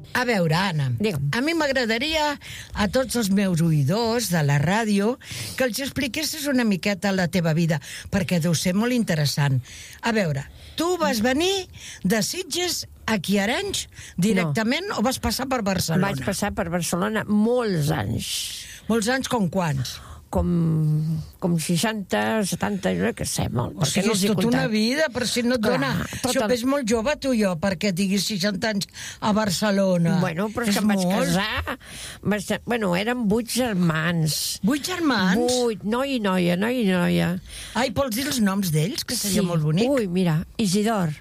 A veure, Anna, a mi m'agradaria a tots els meus oïdors de la ràdio que els expliquessis una miqueta la teva vida, perquè deu ser molt interessant. A veure, tu vas venir de Sitges aquí a Arenys directament o vas passar per Barcelona? Vaig passar per Barcelona molts anys. Molts anys com quants? Com 60, 70, jo que sé, molt. O sigui, és tota una vida, però si no et dona... Això és molt jove, tu i jo, perquè diguis 60 anys a Barcelona. Bueno, però és que em vaig casar. Bueno, érem 8 germans. 8 germans? 8, noi i noia. Ai, vols dir els noms d'ells, que seria molt bonic? Ui, mira, Isidor.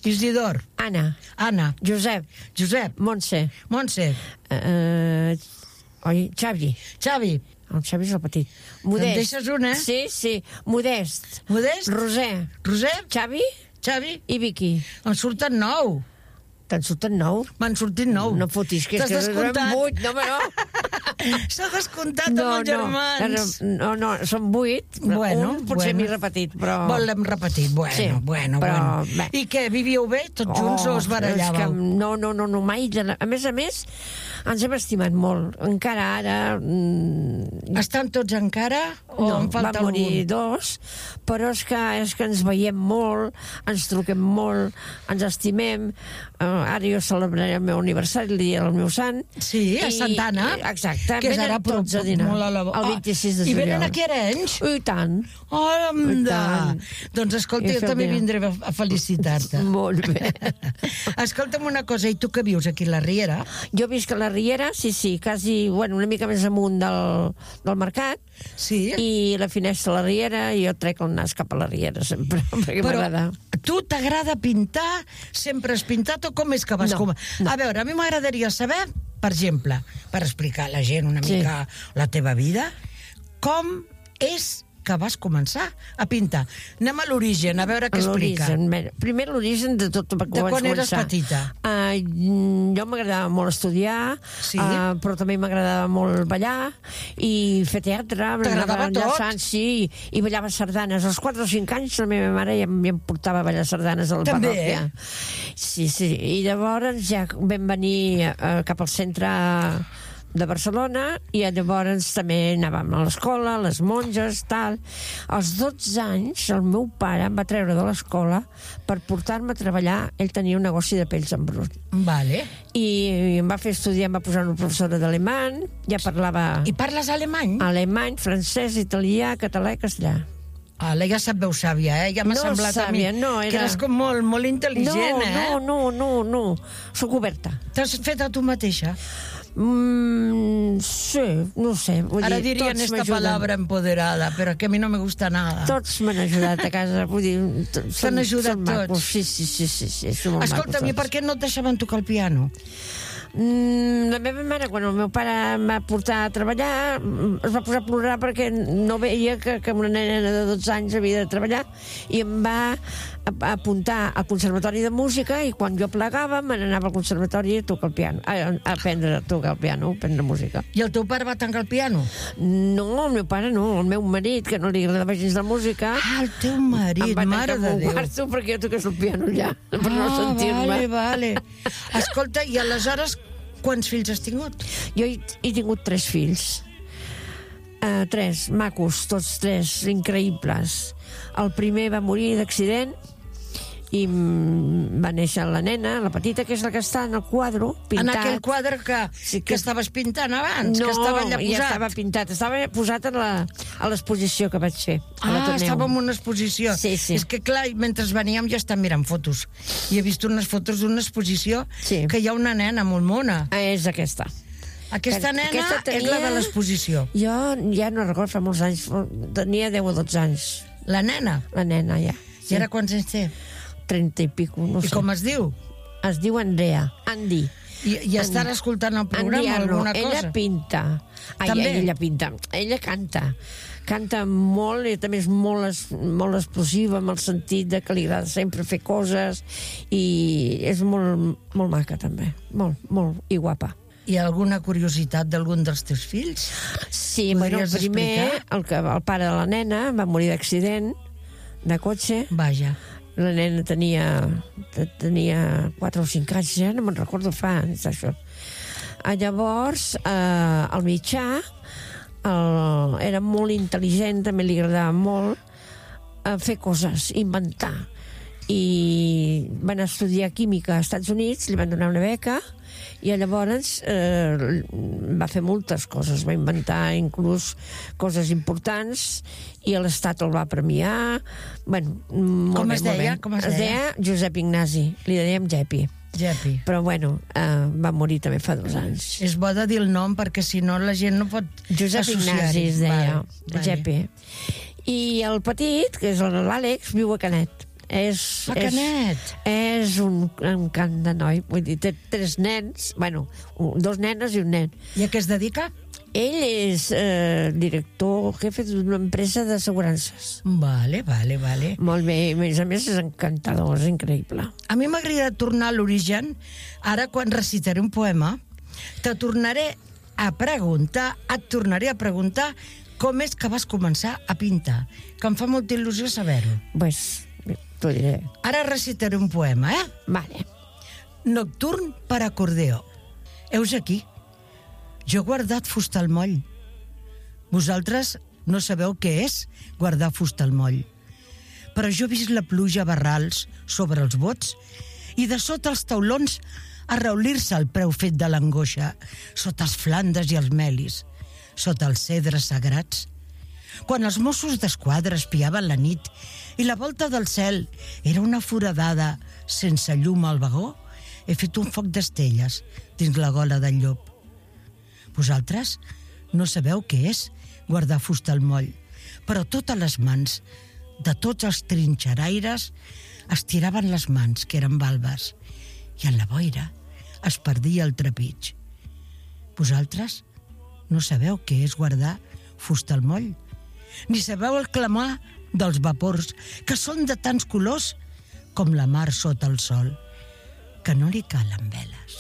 Anna. Josep. Montse. Xavi. El Xavi és el petit. Modest. Em deixes una? Sí. Modest. Roser. Xavi i Vicky. Em surten 9. Te'n surten 9? M'han sortit 9. No fotis, que és que eren 8. No, home, no. S'ha descomptat amb els germans. No, són 8. Un potser m'he repetit, però... L'hem repetit. Bueno. I què, vivíeu bé tots junts o us barallàveu? No, mai. A més, ens hem estimat molt. Encara ara... Estan tots encara? O en falta algun? Va morir 2, però és que ens veiem molt, ens truquem molt, ens estimem. Ara jo celebraré el meu aniversari, el dia del meu sant. Sí, a Santa Anna. Exacte. Que és ara tots a dinar. El 26 de juliol. I venen aquí a Arenys? I tant. Doncs escolta, jo també vindré a felicitar-te. Molt bé. Escolta'm una cosa, i tu que vius aquí a la Riera? Jo visc a la Riera, sí, quasi, una mica més amunt del mercat. Sí. I la finestra a la Riera, i jo trec el nas cap a la Riera sempre, perquè m'agrada. Tu t'agrada pintar? Sempre has pintat o com és que vas... No. A veure, a mi m'agradaria saber, per exemple, per explicar a la gent una mica la teva vida, com és que vas començar a pintar. Anem a l'origen, a veure què explica. Primer l'origen de tot el que vaig començar. De quan eres petita? Jo m'agradava molt estudiar, però també m'agradava molt ballar i fer teatre. T'agradava tot? Sí, i ballava sardanes. Als 4 o 5 anys la meva mare ja em portava a ballar sardanes a la parròquia. Sí. I llavors ja vam venir cap al centre de Barcelona, i llavors també anàvem a l'escola, a les monges, tal. Als 12 anys, el meu pare em va treure de l'escola per portar-me a treballar. Ell tenia un negoci de pells en brut. Vale. I em va fer estudiar, em va posar una professora d'alemany, ja parlava... I parles alemany? Alemany, francès, italià, català i castellà. Ja se't veu sàvia, ja m'ha semblat a mi que eres com molt intel·ligent, No, soc oberta. T'has fet a tu mateixa? Sí, no sé. Ara dirien esta palabra empoderada, però que a mi no me gusta nada. Tots m'han ajudat a casa, vull dir... T'han ajudat tots? Sí. Escolta'm, i per què no et deixaven tocar el piano? La meva mare, quan el meu pare em va portar a treballar, es va posar a plorar perquè no veia que una nena de 12 anys havia de treballar, i em va apuntar al Conservatori de Música, i quan jo plegava me n'anava al conservatori a tocar el piano, a aprendre a tocar el piano, a aprendre música. I el teu pare va tancar el piano? No, el meu pare no, el meu marit, que no li agradava gens la música. El teu marit, mare de Déu. Em va tancar al quarto perquè jo toqués el piano allà, per no sentir-me. Vale. Escolta, i aleshores quants fills has tingut? Jo he tingut 3 fills. 3, macos, tots 3, increïbles. El primer va morir d'accident i va néixer la nena, la petita, que és la que està en el quadre, pintat. En aquell quadre que estaves pintant abans? No, que estava allà posat? Ja estava pintat, estava posat a l'exposició que vaig fer. Estava en una exposició. Sí. És que clar, mentre veníem ja estan mirant fotos. I he vist unes fotos d'una exposició que hi ha una nena molt mona. És aquesta. Aquesta nena és la de l'exposició. Jo ja no recordo, fa molts anys, tenia 10 o 12 anys. La nena? La nena, ja. I ara quants anys té? 30 i pico, no sé. I com es diu? Es diu Andrea, Andy. I estarà escoltant el programa o alguna cosa? Ella pinta. També? Ella pinta. Ella canta. Canta molt, i també és molt explosiva, amb el sentit de que li agrada sempre fer coses, i és molt maca, també. Molt, i guapa. Hi ha alguna curiositat d'algun dels teus fills? Sí, el primer, el pare de la nena, va morir d'accident de cotxe. Vaja. La nena tenia 4 o 5 anys, ja no me'n recordo fa anys, això. Llavors, el mitjà era molt intel·ligent, també li agradava molt fer coses, inventar. I van estudiar química als Estats Units, li van donar una beca, i llavors va fer moltes coses, va inventar inclús coses importants, i l'Estat el va premiar. Bueno, com es deia? Es deia Josep Ignasi, li dèiem Gepi. Però bueno, va morir també fa 2 anys. És bo de dir el nom perquè si no la gent no pot Josep Ignasi es deia, Gepi. I el petit, que és l'Àlex, viu a Canet. A Canet. És un encant de noi, vull dir, té 3 nens, bueno, 2 nenes i un nen. I a què es dedica? Ell és director, jefe d'una empresa d'assegurances. Vale. Molt bé, a més és encantador, és increïble. A mi m'agrada tornar a l'origen. Ara, quan recitaré un poema, et tornaré a preguntar com és que vas començar a pintar, que em fa molta il·lusió saber-ho. Pues, t'ho diré. Ara recitaré un poema, Vale. Nocturn per acordeó. Heus aquí. Jo he guardat fusta al moll. Vosaltres no sabeu què és guardar fusta al moll. Però jo he vist la pluja a barrals sobre els bots i de sota els taulons arraulir-se el preu fet de l'angoixa, sota els flandes i els melis, sota els cedres sagrats. Quan els Mossos d'Esquadra espiaven la nit i la volta del cel era una foradada sense llum al vagó, he fet un foc d'estelles dins la gola del llop. Vosaltres no sabeu què és guardar fusta al moll, però totes les mans de tots els trinxeraires estiraven les mans, que eren balbes, i en la boira es perdia el trepig. Vosaltres no sabeu què és guardar fusta al moll, ni sabeu el clamar dels vapors, que són de tants colors com la mar sota el sol, que no li calen veles.